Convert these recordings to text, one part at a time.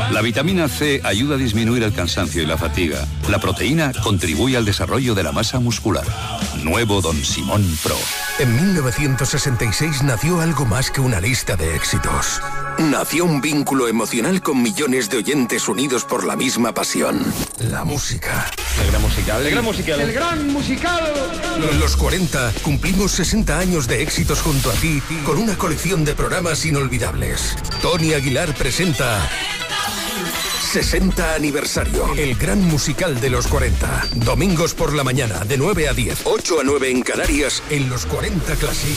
La vitamina C ayuda a disminuir el cansancio y la fatiga. La proteína contribuye al desarrollo de la masa muscular. Nuevo Don Simón Pro. En 1966 nació algo más que una lista de éxitos. Nació un vínculo emocional con millones de oyentes unidos por la misma pasión. La música. El gran musical. El gran musical. El gran musical. En los 40 cumplimos 60 años de éxitos junto a ti con una colección de programas inolvidables. Tony Aguilar presenta 60 aniversario. El gran musical de los 40. Domingos por la mañana de 9 a 10, 8 a 9 en Canarias, en los 40 Classic.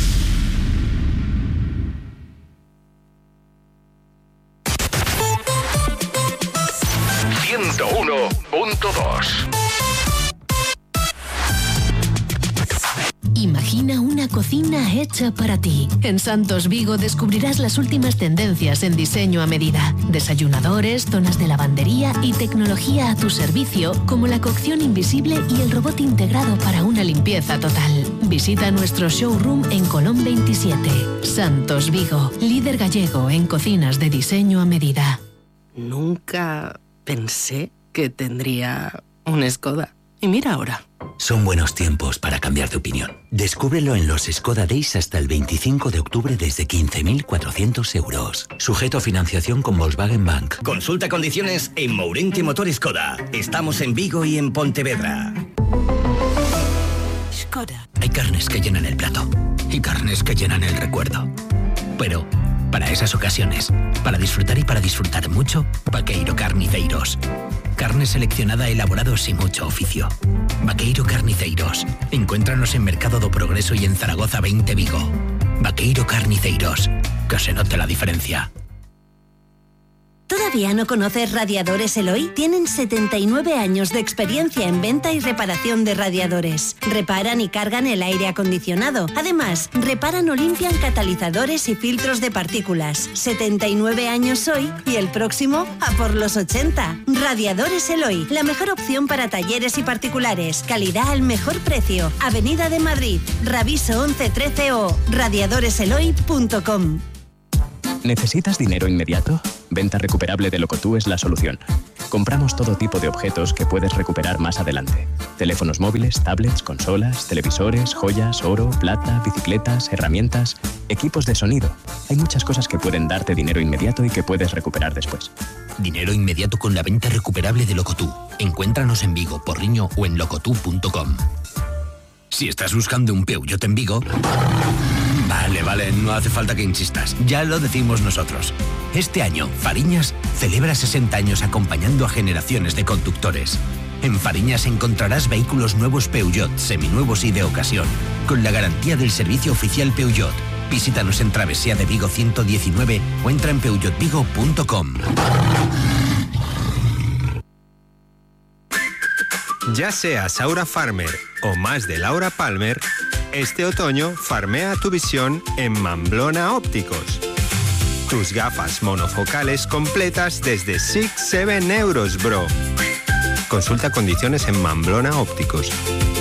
Imagina una cocina hecha para ti. En Santos Vigo descubrirás las últimas tendencias en diseño a medida. Desayunadores, zonas de lavandería y tecnología a tu servicio, como la cocción invisible y el robot integrado para una limpieza total. Visita nuestro showroom en Colón 27. Santos Vigo, líder gallego en cocinas de diseño a medida. Nunca pensé que tendría un Skoda. Y mira ahora. Son buenos tiempos para cambiar de opinión. Descúbrelo en los Skoda Days hasta el 25 de octubre desde 15.400 euros. Sujeto a financiación con Volkswagen Bank. Consulta condiciones en Mourente Motor Skoda. Estamos en Vigo y en Pontevedra. Skoda. Hay carnes que llenan el plato y carnes que llenan el recuerdo. Pero para esas ocasiones, para disfrutar y para disfrutar mucho, Vaqueiro Carniceiros. Carne seleccionada, elaborados y mucho oficio. Vaqueiro Carniceiros. Encuéntranos en Mercado do Progreso y en Zaragoza 20 Vigo. Vaqueiro Carniceiros. Que se note la diferencia. ¿Todavía no conoces Radiadores Eloy? Tienen 79 años de experiencia en venta y reparación de radiadores. Reparan y cargan el aire acondicionado. Además, reparan o limpian catalizadores y filtros de partículas. 79 años hoy y el próximo a por los 80. Radiadores Eloy, la mejor opción para talleres y particulares. Calidad al mejor precio. Avenida de Madrid, Raviso 1113 o radiadoreseloy.com. ¿Necesitas dinero inmediato? Venta recuperable de Locotú es la solución. Compramos todo tipo de objetos que puedes recuperar más adelante. Teléfonos móviles, tablets, consolas, televisores, joyas, oro, plata, bicicletas, herramientas, equipos de sonido. Hay muchas cosas que pueden darte dinero inmediato y que puedes recuperar después. Dinero inmediato con la venta recuperable de Locotú. Encuéntranos en Vigo, Porriño o en locotú.com. Si estás buscando un Peugeot en Vigo... Vale, no hace falta que insistas. Ya lo decimos nosotros. Este año, Fariñas celebra 60 años acompañando a generaciones de conductores. En Fariñas encontrarás vehículos nuevos Peugeot, seminuevos y de ocasión, con la garantía del servicio oficial Peugeot. Visítanos en Travesía de Vigo 119 o entra en peugeotvigo.com. Ya seas Aura Farmer o más de Laura Palmer, este otoño farmea tu visión en Mamblona Ópticos. Tus gafas monofocales completas desde 6-7 euros, bro. Consulta condiciones en Mamblona Ópticos.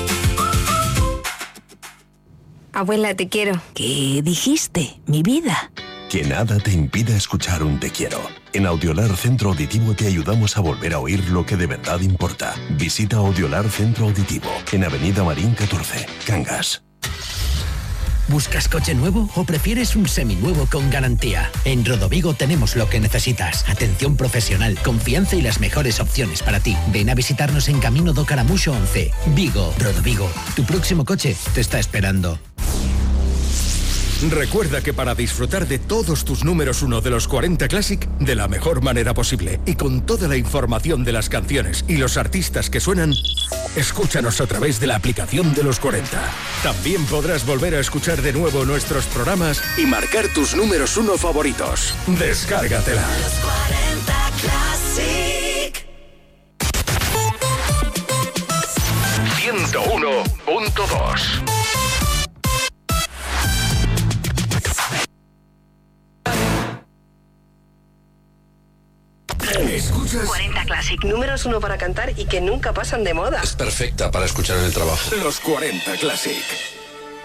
Abuela, te quiero. ¿Qué dijiste, mi vida? Que nada te impida escuchar un te quiero. En Audiolar Centro Auditivo te ayudamos a volver a oír lo que de verdad importa. Visita Audiolar Centro Auditivo en Avenida Marín 14, Cangas. ¿Buscas coche nuevo o prefieres un seminuevo con garantía? En Rodovigo tenemos lo que necesitas. Atención profesional, confianza y las mejores opciones para ti. Ven a visitarnos en Camino do Caramuxo 11. Vigo, Rodovigo. Tu próximo coche te está esperando. Recuerda que para disfrutar de todos tus números 1 de los 40 Classic de la mejor manera posible y con toda la información de las canciones y los artistas que suenan, escúchanos a través de la aplicación de los 40. También podrás volver a escuchar de nuevo nuestros programas y marcar tus números 1 favoritos. Descárgatela. Los 40 Classic. 101.2. ¿Escuchas? 40 Classic, números 1 para cantar y que nunca pasan de moda. Es perfecta para escuchar en el trabajo. Los 40 Classic.